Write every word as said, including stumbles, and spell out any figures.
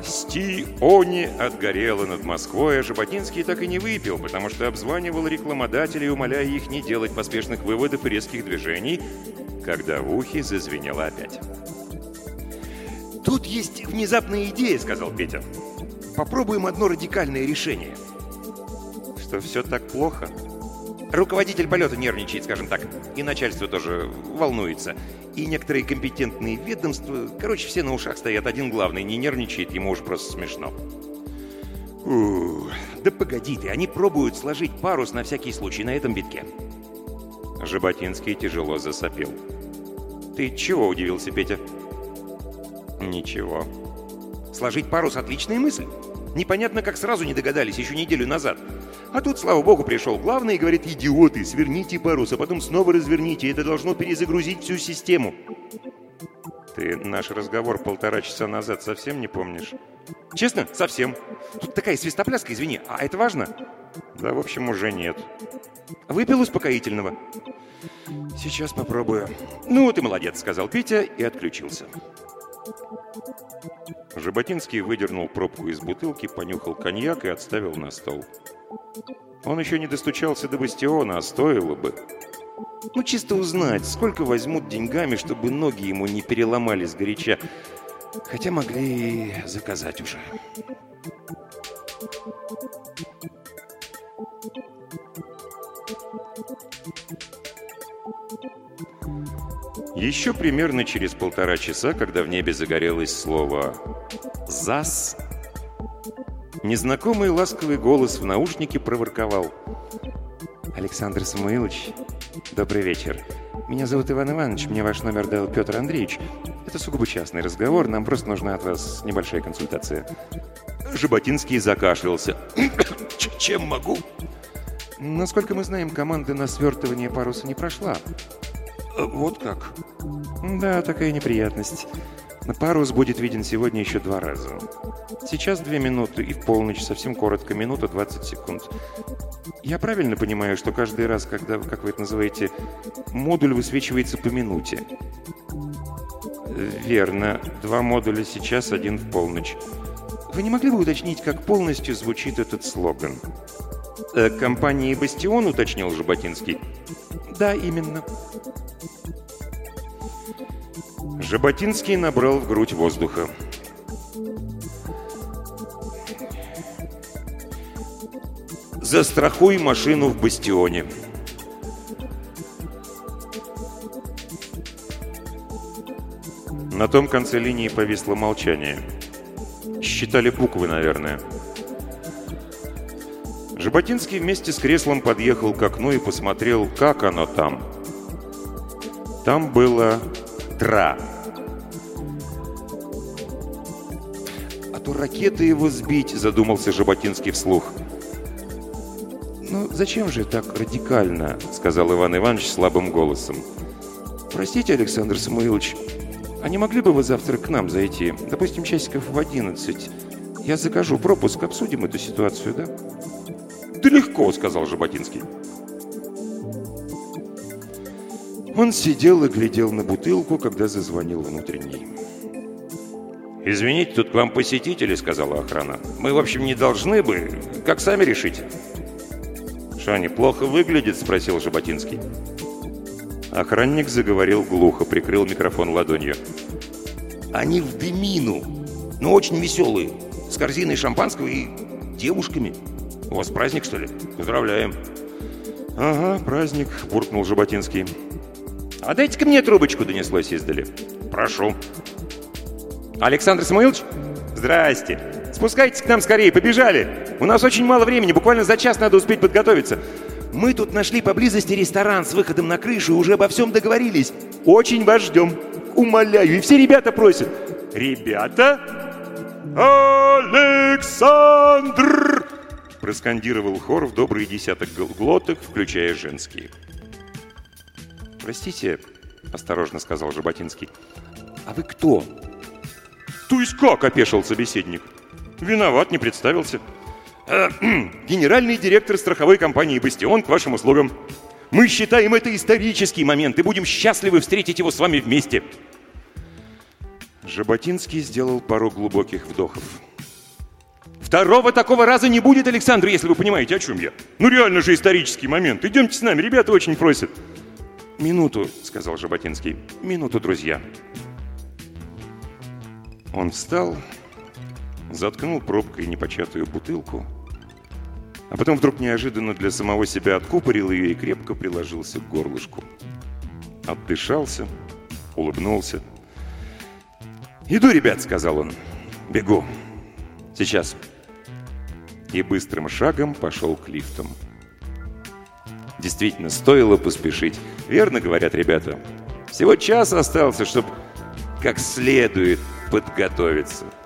Сти-они отгорела над Москвой, а Жаботинский так и не выпил, потому что обзванивал рекламодателей, умоляя их не делать поспешных выводов и резких движений, когда в ухе зазвенело опять. «Тут есть внезапная идея», — сказал Петя. «Попробуем одно радикальное решение». «Что, все так плохо?» «Руководитель полета нервничает, скажем так, и начальство тоже волнуется. И некоторые компетентные ведомства, короче, все на ушах стоят. Один главный не нервничает, ему уж просто смешно». «Ух, да погоди ты, они пробуют сложить парус на всякий случай на этом витке». Жаботинский тяжело засопел. «Ты чего?» — удивился Петя. «Ничего. Сложить парус — отличная мысль. Непонятно, как сразу не догадались еще неделю назад. А тут, слава богу, пришел главный и говорит: идиоты, сверните парус, а потом снова разверните. Это должно перезагрузить всю систему». «Ты наш разговор полтора часа назад совсем не помнишь?» «Честно? Совсем. Тут такая свистопляска, извини. А это важно?» «Да, в общем, уже нет». «Выпил успокоительного?» «Сейчас попробую». «Ну, ты молодец», — сказал Петя и отключился. Жаботинский выдернул пробку из бутылки, понюхал коньяк и отставил на стол. Он еще не достучался до бастиона, а стоило бы. Ну, чисто узнать, сколько возьмут деньгами, чтобы ноги ему не переломали сгоряча. Хотя могли и заказать уже. Еще примерно через полтора часа, когда в небе загорелось слово «ЗАС», незнакомый ласковый голос в наушнике проворковал: «Александр Самуилович, добрый вечер. Меня зовут Иван Иванович, мне ваш номер дал Петр Андреевич. Это сугубо частный разговор, нам просто нужна от вас небольшая консультация». Жаботинский закашлялся. «Чем могу?» «Насколько мы знаем, команда на свертывание паруса не прошла». «Вот как?» «Да, такая неприятность. Парус будет виден сегодня еще два раза. Сейчас две минуты и в полночь, совсем коротко, минута двадцать секунд. Я правильно понимаю, что каждый раз, когда, как вы это называете, модуль высвечивается по минуте?» «Верно. Два модуля сейчас, один в полночь. Вы не могли бы уточнить, как полностью звучит этот слоган?» «Э, «Компании «Бастион», — уточнил Жаботинский. «Да, именно». Жаботинский набрал в грудь воздуха. «Застрахуй машину в «Бастионе». На том конце линии повисло молчание. Считали буквы, наверное. Жаботинский вместе с креслом подъехал к окну и посмотрел, как оно там. Там было «Тра». «А то ракеты его сбить», — задумался Жаботинский вслух. «Ну, зачем же так радикально?» — сказал Иван Иванович слабым голосом. «Простите, Александр Самуилович, а не могли бы вы завтра к нам зайти? Допустим, часиков в одиннадцать. Я закажу пропуск, обсудим эту ситуацию, да?» «Да легко», — сказал Жаботинский. Он сидел и глядел на бутылку, когда зазвонил внутренний. «Извините, тут к вам посетители», — сказала охрана. «Мы, в общем, не должны бы. Как сами решите». «Что, они плохо выглядят?» — спросил Жаботинский. Охранник заговорил глухо, прикрыл микрофон ладонью. «Они в дымину, но очень веселые, с корзиной шампанского и девушками. У вас праздник, что ли? Поздравляем». «Ага, праздник», — буркнул Жаботинский. «А дайте-ка мне трубочку», — донеслось издали. «Прошу». «Александр Самуилович? Здрасте. Спускайтесь к нам скорее, побежали. У нас очень мало времени, буквально за час надо успеть подготовиться. Мы тут нашли поблизости ресторан с выходом на крышу и уже обо всем договорились. Очень вас ждем. Умоляю, и все ребята просят». «Ребята?» «Александр!» проскандировал хор в добрый десяток глоток, включая женские. «Простите», — осторожно сказал Жаботинский, — «а вы кто?» «То есть как?» — опешил собеседник. «Виноват, не представился. Э, генеральный директор страховой компании «Бастион» к вашим услугам. Мы считаем это исторический момент и будем счастливы встретить его с вами вместе». Жаботинский сделал пару глубоких вдохов. Второго такого раза не будет, Александр, если вы понимаете, о чем я. Ну реально же исторический момент. Идемте с нами, ребята очень просят. «Минуту», — сказал Жаботинский. «Минуту, друзья». Он встал, заткнул пробкой непочатую бутылку, а потом вдруг неожиданно для самого себя откупорил ее и крепко приложился к горлышку. Отдышался, улыбнулся. «Иду, ребят», — сказал он. «Бегу. Сейчас». И быстрым шагом пошел к лифтам. Действительно, стоило поспешить. Верно говорят ребята. Всего час остался, чтобы как следует подготовиться.